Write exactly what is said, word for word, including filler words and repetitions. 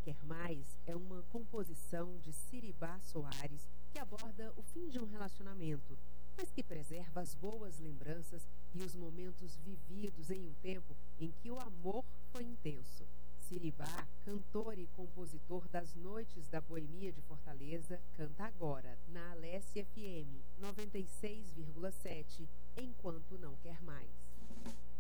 Quer Mais é uma composição de Siribá Soares que aborda o fim de um relacionamento, mas que preserva as boas lembranças e os momentos vividos em um tempo em que o amor foi intenso. Siribá, cantor e compositor das Noites da Boemia de Fortaleza, canta agora, na Alessia F M noventa e seis vírgula sete, Enquanto Não Quer Mais.